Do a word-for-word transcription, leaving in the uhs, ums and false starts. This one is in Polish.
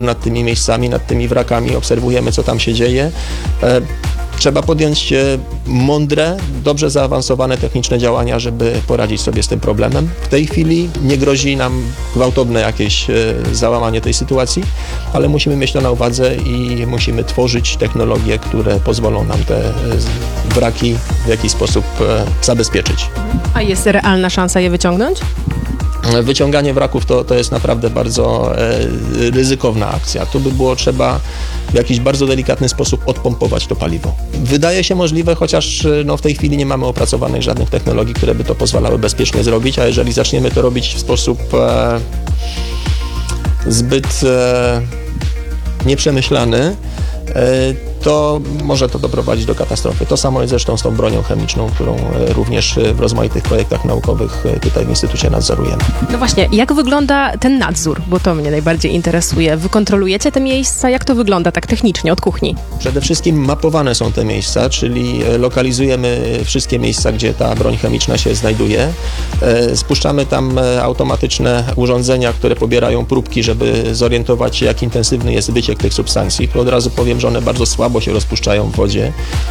nad tymi miejscami, nad tymi wrakami, obserwujemy, co tam się dzieje. Trzeba podjąć mądre, dobrze zaawansowane techniczne działania, żeby poradzić sobie z tym problemem. W tej chwili nie grozi nam gwałtowne jakieś załamanie tej sytuacji, ale musimy mieć to na uwadze i musimy tworzyć technologie, które pozwolą nam te wraki w jakiś sposób zabezpieczyć. A jest realna szansa je wyciągnąć? Wyciąganie wraków to, to jest naprawdę bardzo e, ryzykowna akcja. Tu by było trzeba w jakiś bardzo delikatny sposób odpompować to paliwo. Wydaje się możliwe, chociaż no, w tej chwili nie mamy opracowanych żadnych technologii, które by to pozwalały bezpiecznie zrobić, a jeżeli zaczniemy to robić w sposób e, zbyt e, nieprzemyślany, e, to może to doprowadzić do katastrofy. To samo jest zresztą z tą bronią chemiczną, którą również w rozmaitych projektach naukowych tutaj w Instytucie nadzorujemy. No właśnie, jak wygląda ten nadzór? Bo to mnie najbardziej interesuje. Wy kontrolujecie te miejsca? Jak to wygląda tak technicznie od kuchni? Przede wszystkim mapowane są te miejsca, czyli lokalizujemy wszystkie miejsca, gdzie ta broń chemiczna się znajduje. Spuszczamy tam automatyczne urządzenia, które pobierają próbki, żeby zorientować się, jak intensywny jest wyciek tych substancji. To od razu powiem, że one bardzo słabo się rozpuszczają w wodzie.